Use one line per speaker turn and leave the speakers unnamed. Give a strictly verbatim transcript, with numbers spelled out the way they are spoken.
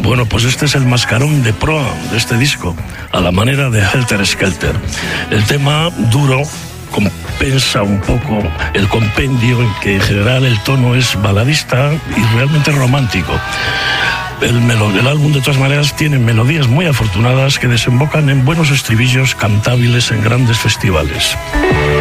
Bueno, pues este es el mascarón de proa de este disco, a la manera de Helter Skelter. El tema duro compensa un poco el compendio en que en general el tono es baladista y realmente romántico. El, melo- el álbum de todas maneras tiene melodías muy afortunadas que desembocan en buenos estribillos cantables en grandes festivales.